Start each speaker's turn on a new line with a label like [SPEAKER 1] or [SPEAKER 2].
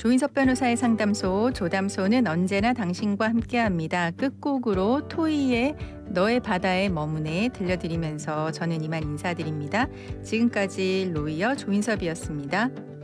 [SPEAKER 1] 조인석 변호사의 상담소 조담소는 언제나 당신과 함께합니다. 끝곡으로 토이의 너의 바다에 머무네 들려드리면서 저는 이만 인사드립니다. 지금까지 로이어 조인섭이었습니다.